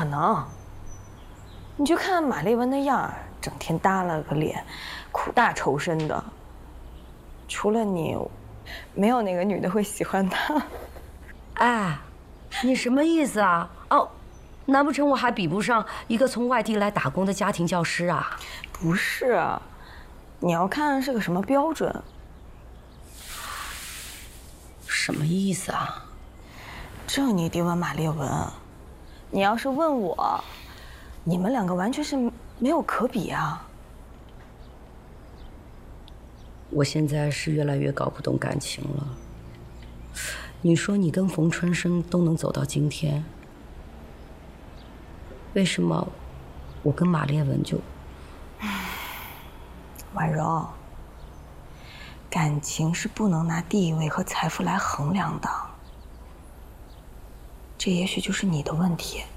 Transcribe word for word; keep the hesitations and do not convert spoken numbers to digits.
可能。你就看马丽文那样儿，整天耷拉个脸，苦大仇深的。除了你，没有哪个女的会喜欢他。 哎，你什么意思啊？哦，难不成我还比不上一个从外地来打工的家庭教师啊？ 不是，你要看是个什么标准。 什么意思啊？ 这你得问马烈文。你要是问我，你们两个完全是没有可比啊。 我现在是越来越搞不懂感情了。你说你跟冯春生都能走到今天，为什么我跟马烈文就…… 婉柔，感情是不能拿地位和财富来衡量的。这也许就是你的问题。